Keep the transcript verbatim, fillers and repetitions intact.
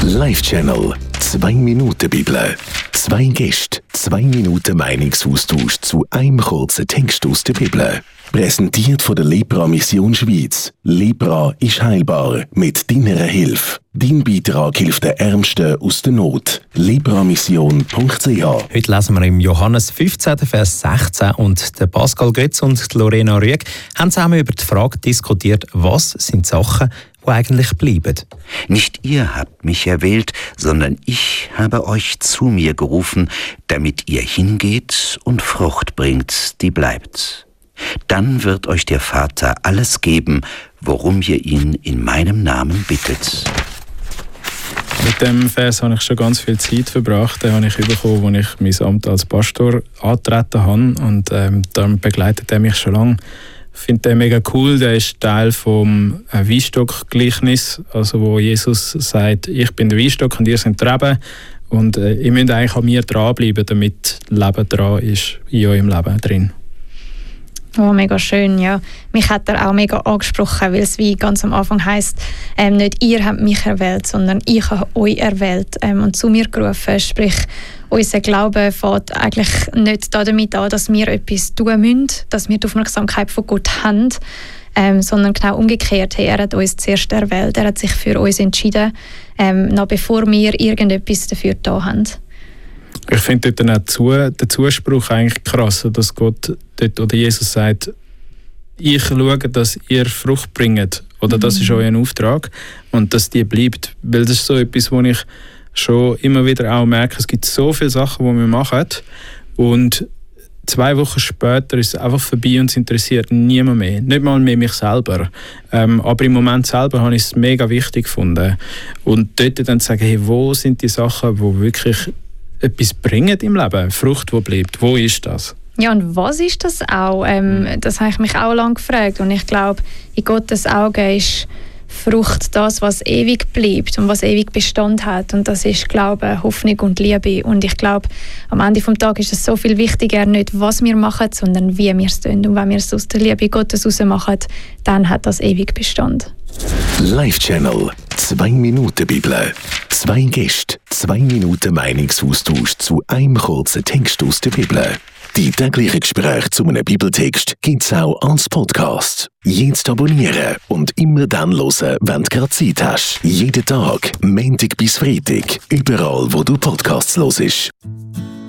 Live-Channel. Zwei Minuten Bibel. Zwei Gäste, zwei Minuten Meinungsaustausch zu einem kurzen Text aus der Bibel. Präsentiert von der Lepra Mission Schweiz. Lepra ist heilbar mit deiner Hilfe. Dein Beitrag hilft den Ärmsten aus der Not. lepramission punkt c h. Heute lesen wir im Johannes fünfzehn, Vers sechzehn und der Pascal Götz und Lorena Rüegg haben zusammen über die Frage diskutiert, was sind Sachen, die eigentlich bleiben. Nicht ihr habt mich erwählt, sondern ich habe euch zu mir gerufen, damit ihr hingeht und Frucht bringt, die bleibt. Dann wird euch der Vater alles geben, worum ihr ihn in meinem Namen bittet. Mit dem Vers habe ich schon ganz viel Zeit verbracht. Den habe ich bekommen, als ich mein Amt als Pastor angetreten habe. Und ähm, dann begleitet er mich schon lange. Ich finde den mega cool. Der ist Teil vom Weinstock-Gleichnis, also wo Jesus sagt, ich bin der Weinstock und ihr seid die Reben. Und äh, ihr müsst eigentlich an mir dranbleiben, damit Leben dran ist in eurem Leben drin. Oh, mega schön, ja. Mich hat er auch mega angesprochen, weil es wie ganz am Anfang heisst, ähm, nicht ihr habt mich erwählt, sondern ich habe euch erwählt ähm, und zu mir gerufen. Sprich, unser Glaube fängt eigentlich nicht damit an, dass wir etwas tun müssen, dass wir die Aufmerksamkeit von Gott haben, ähm, sondern genau umgekehrt. Hey, er hat uns zuerst erwählt, er hat sich für uns entschieden, ähm, noch bevor wir irgendetwas dafür da haben. Ich finde dort dann auch zu, den Zuspruch eigentlich krass, dass Gott dort, oder Jesus sagt, ich schaue, dass ihr Frucht bringt, oder das ist euer Auftrag, und dass die bleibt. Weil das ist so etwas, wo ich schon immer wieder auch merke, es gibt so viele Sachen, die wir machen, und zwei Wochen später ist es einfach vorbei und es interessiert niemand mehr. Nicht mal mehr mich selber. Ähm, aber im Moment selber habe ich es mega wichtig gefunden. Und dort dann zu sagen, hey, wo sind die Sachen, die wirklich etwas bringen im Leben, Frucht, die bleibt. Wo ist das? Ja, und was ist das auch? Ähm, das habe ich mich auch lange gefragt. Und ich glaube, in Gottes Augen ist Frucht das, was ewig bleibt und was ewig Bestand hat. Und das ist Glaube, Hoffnung und Liebe. Und ich glaube, am Ende des Tages ist es so viel wichtiger, nicht was wir machen, sondern wie wir es tun. Und wenn wir es aus der Liebe Gottes heraus machen, dann hat das ewig Bestand. Live-Channel. Zwei Minuten Bibel. Zwei Gäste, zwei Minuten Meinungsaustausch zu einem kurzen Text aus der Bibel. Die täglichen Gespräche zu einem Bibeltext gibt es auch als Podcast. Jetzt abonnieren und immer dann hören, wenn du gerade Zeit hast. Jeden Tag, Montag bis Freitag, überall wo du Podcasts hörst.